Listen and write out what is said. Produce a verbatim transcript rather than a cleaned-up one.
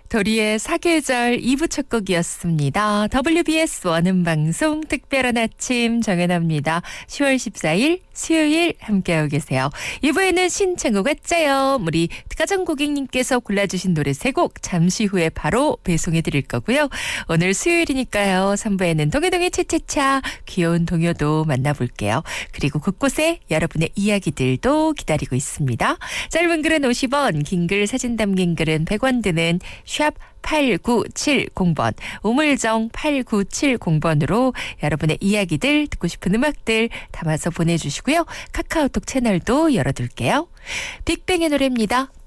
도리의 사계절 이 부 첫 곡이었습니다. 더블유비에스 원음방송 특별한 아침 정연아입니다. 시월 십사일 수요일 함께하고 계세요. 이 부에는 신청곡 짜요. 우리 가정 고객님께서 골라주신 노래 세 곡 잠시 후에 바로 배송해드릴 거고요. 오늘 수요일이니까요. 삼 부에는 동해동해 채채차 귀여운 동요도 만나볼게요. 그리고 곳곳에 여러분의 이야기들도 기다리고 있습니다. 짧은 글은 오십 원, 긴 글 사진 담긴 글은 백 원 드는 샵 팔구칠공 번, 우물정 팔구칠공 번으로 여러분의 이야기들, 듣고 싶은 음악들 담아서 보내주시고요. 카카오톡 채널도 열어둘게요. 빅뱅의 노래입니다.